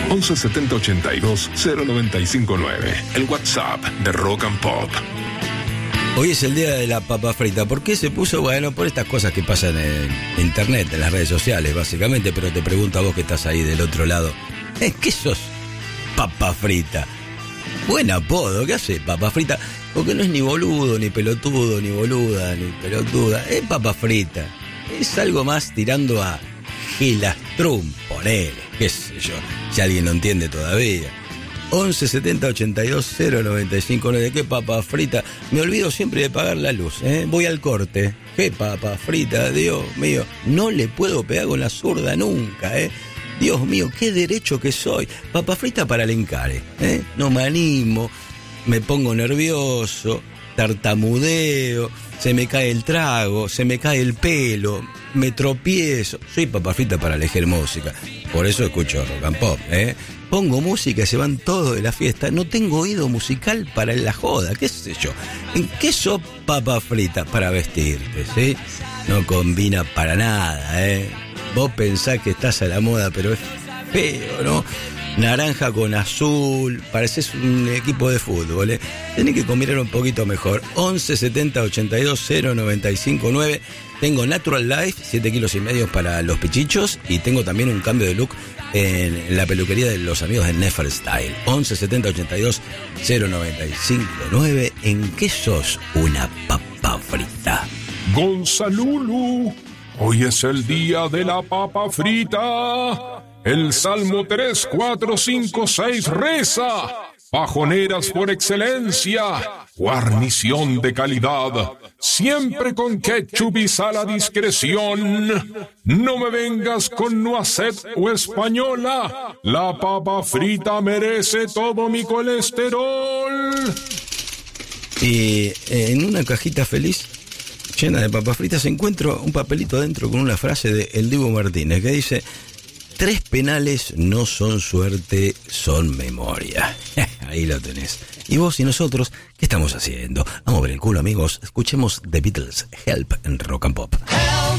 11 70 82 0959. El WhatsApp de Rock and Pop. Hoy es el día de la papa frita. ¿Por qué se puso? Bueno, por estas cosas que pasan en internet, en las redes sociales, básicamente. Pero te pregunto a vos que estás ahí del otro lado. ¿Qué sos papa frita? Buen apodo, ¿qué hace papa frita? Porque no es ni boludo, ni pelotudo, ni boluda, ni pelotuda. Es papa frita. Es algo más tirando a Gilastrum, ponele, qué sé yo, si alguien lo entiende todavía. 11 70 82 0959. ¿Qué papa frita? Me olvido siempre de pagar la luz, voy al corte. ¿Qué papa frita? Dios mío, no le puedo pegar con la zurda nunca, Dios mío, qué derecho que soy. Papa frita para el encare, no me animo, me pongo nervioso, tartamudeo, se me cae el trago, se me cae el pelo, me tropiezo. Soy papa frita para elegir música, por eso escucho rock and pop, Pongo música y se van todos de la fiesta. No tengo oído musical para la joda, qué sé yo. ¿En qué sos papa frita? Para vestirte, ¿sí? No combina para nada, Vos pensás que estás a la moda, pero es feo, ¿no? Naranja con azul, pareces un equipo de fútbol, Tenés que combinar un poquito mejor. 11 70 82 0959. Tengo Natural Life, 7 kilos y medio para los pichichos. Y tengo también un cambio de look en la peluquería de los amigos de Nefer Style. 11 70 82 0959. ¿En qué sos una papa frita? Gonzalulu, hoy es el día de la papa frita. El Salmo 3, 4, 5, 6 reza: pajoneras por excelencia, guarnición de calidad, siempre con ketchup y sal a discreción. No me vengas con noisette o española, la papa frita merece todo mi colesterol. Y en una cajita feliz llena de papas fritas encuentro un papelito adentro con una frase de El Dibu Martínez que dice: 3 penales no son suerte, son memoria. Ahí lo tenés. Y vos y nosotros, ¿qué estamos haciendo? Vamos a ver el culo, amigos. Escuchemos The Beatles, Help, en Rock and Pop.